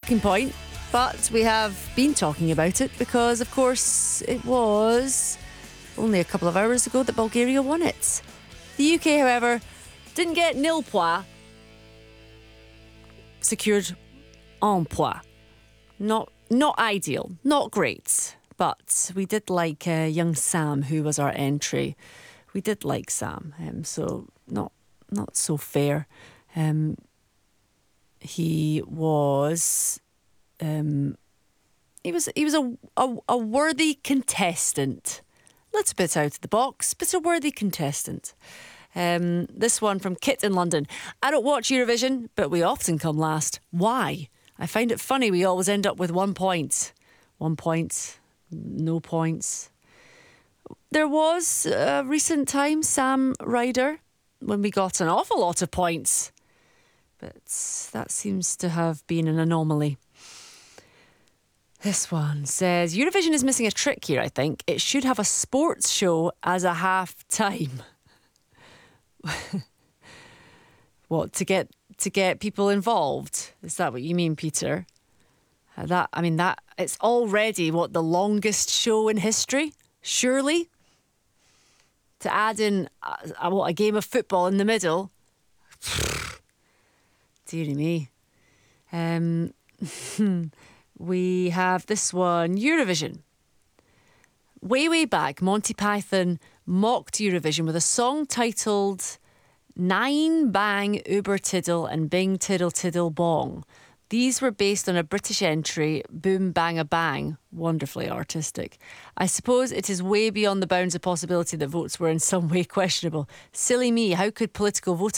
talking point, but we have been talking about it because, of course, it was only a couple of hours ago that Bulgaria won it. The UK, however, didn't get nil points, secured un point. Not ideal, not great, but we did like young Sam, who was our entry. We did like Sam, so not so fair. He was a worthy contestant. A little bit out of the box, but a worthy contestant. This one from Kit in London. I don't watch Eurovision, but we often come last. Why? I find it funny we always end up with 1 point. 1 point, no points. There was a recent time, Sam Ryder, when we got an awful lot of points. But that seems to have been an anomaly. This one says, Eurovision is missing a trick here, I think. It should have a sports show as a half-time. What, to get people involved? Is that what you mean, Peter? That it's already, the longest show in history? Surely? To add in, a game of football in the middle? Dearie me. We have this one, Eurovision. Way back, Monty Python mocked Eurovision with a song titled Nine Bang Uber Tiddle and Bing Tiddle Tiddle Bong. These were based on a British entry, Boom Bang a Bang, wonderfully artistic. I suppose it is way beyond the bounds of possibility that votes were in some way questionable. Silly me, how could political voting